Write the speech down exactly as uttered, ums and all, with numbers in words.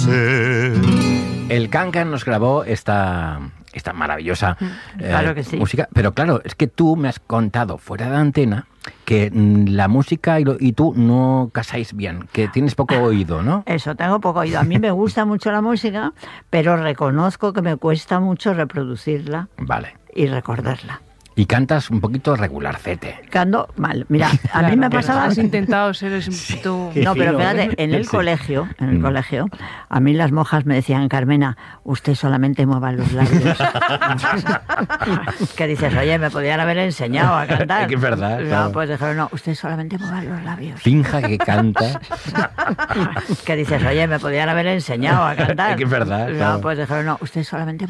El Cancan nos grabó esta, esta maravillosa eh, claro que sí. música, pero claro, es que tú me has contado fuera de antena que mm, la música y, lo, y tú no casáis bien, que tienes poco oído, ¿no? Eso, tengo poco oído. A mí me gusta mucho la música, pero reconozco que me cuesta mucho reproducirla Vale. y recordarla. Y cantas un poquito regularcete. Canto mal. Mira, a Claro, mí me pero pasaba... Has intentado ser un poquito... No, pero fíjate, en el Sí. colegio, en el Mm. colegio, a mí las monjas me decían, Carmena, usted solamente mueva los labios. ¿Qué dices? Oye, me podían haber enseñado a cantar. Es que es verdad, No, claro. pues dijeron, no, usted solamente mueva los labios. Finja que canta. ¿Qué dices? Oye, me podían haber enseñado a cantar. Es que es verdad, No, claro. pues dijeron, no, usted solamente